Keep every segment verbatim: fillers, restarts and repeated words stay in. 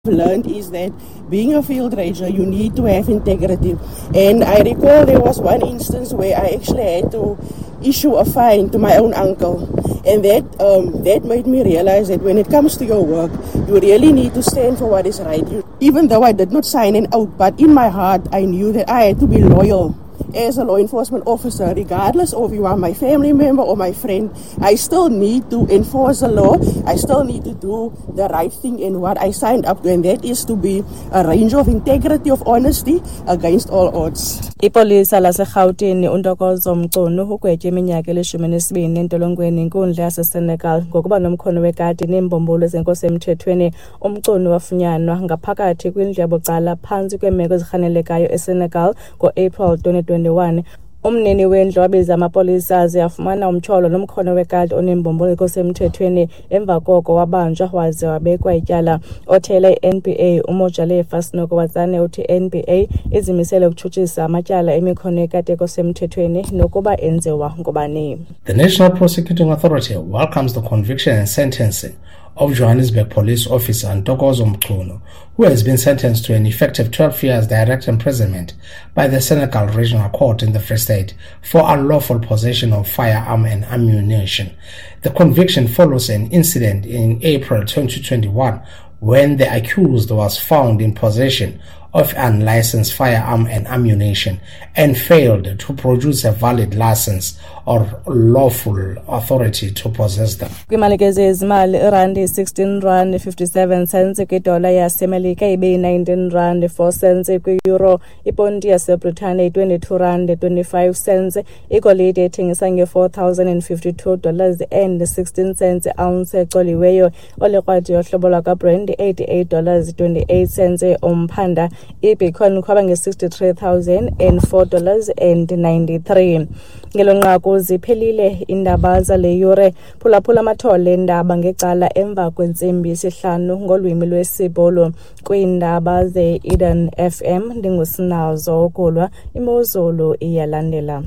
learned is that being a field ranger, you need to have integrity. And I recall there was one instance where I actually had to issue a fine to my own uncle. And that um, that made me realize that when it comes to your work, you really need to stand for what is right. You, even though I did not sign an oath, but in my heart, I knew that I had to be loyal as a law enforcement officer, regardless of you are my family member or my friend. I still need to enforce the law. I still need to do the right thing in what I signed up to, and that is to be a ranger of integrity, of honesty against all odds. Ipolisa laseGauteng uNtokozo Mgcunu ugwetye iminyaka elishumi nesibini entolongweni inkundla yaseSenegal ngokuba nomkhono wekati neembombolo zenkosi emthethweni. uMgcunu wafunyanwa ngaphakathi kwindlu yabucala phantsi kweemeko ezirhanelekayo eSenegal ngo-April twenty twenty-one. Umnini wendlu wabiza amapolisa aze afumana umtyholo nomkhono wekati oneembombolo zenkosi emthethweni. Emva koko wabanjwa waze wabekwa ityala. Othele i-N P A uMojalefa Sinokowatsane uthi i-N P A izimisele ukutshutshisa amatyala emikhono yekati enkosi emthethweni nokuba enziwa ngubani. The National Prosecuting Authority welcomes the conviction and sentencing of Johannesburg Police Officer Ntokozo Mgcunu, who has been sentenced to an effective twelve years direct imprisonment by the Senegal Regional Court in the Free State for unlawful possession of firearm and ammunition. The conviction follows an incident in April twenty twenty-one when the accused was found in possession of unlicensed firearm and ammunition and failed to produce a valid license or lawful authority to possess them. Kwimalike ezimali irandi sixteen rand fifty-seven cents kwidollar yasemelika ibe nineteen rand four cents kwi-euro, iponti yaseBritane twenty-two rand twenty-five cents, igolide ethengisa nge-four thousand fifty-two dollars and sixteen cents ounce ecoliweyo, olekrwadi yohlobo lwakaBrent eighty-eight dollars twenty-eight cents, umphanda iBitcoin kwaba nge-sixty-three thousand four dollars and ninety-three. Ngelo nqaku ziphelile indaba zale yure. Phulaphula amathole endaba ngecala emva kwentsimbi yesihlanu ngolwimi lwesibhulu kwiindaba ze-Eden F M. Ndingusinazo Kulwa, imozulu iyalandela.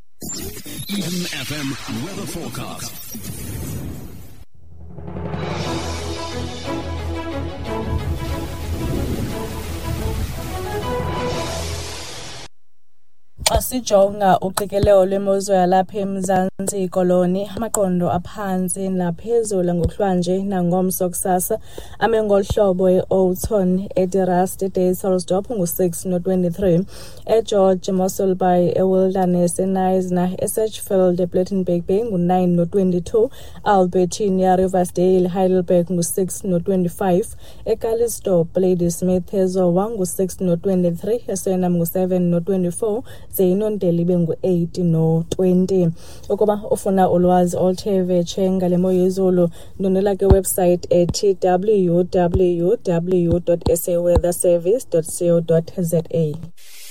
Eden F M weather forecast. Asijonga uqikelelo lwemozulu yalapha eMzantsi Koloni, amaqondo aphansi naphezulu ngokuhlanje nangomso kusasa ame ngolhlobo e-Oudtshoorn, eDirast, eDayselsdorp ngu-six no twenty-three, eGeorge Mossel Bay, eWilderness, eNisna, eSedgefield, ePlettenberg Bay ngu-nine no twenty-two, Albertina, Riversdale, Heidelberg ngu-six no twenty-five, eCalistope, Ladysmith, eZowa ngu-six no twenty-three, eSenam ngu-seven no twenty-four, zeyinonteli bengu-eight no twenty. Ukuba ufuna ulwazi oluthe vetshe ngale mo yezulu, ndonela ke website ethi w w w dot s a weather service dot co dot za.